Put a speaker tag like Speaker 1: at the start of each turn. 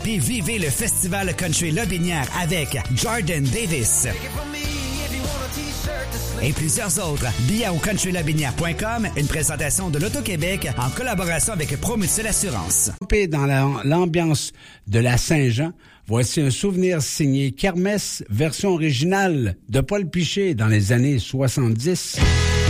Speaker 1: puis vivez le Festival Country Lotbinière avec Jordan Davis et plusieurs autres. Billets au countrylotbinière.com, une présentation de l'Auto-Québec en collaboration avec Promutuelle Assurance.
Speaker 2: Dans l'ambiance de la Saint-Jean, voici un souvenir signé Kermesse, version originale de Paul Piché dans les années 70.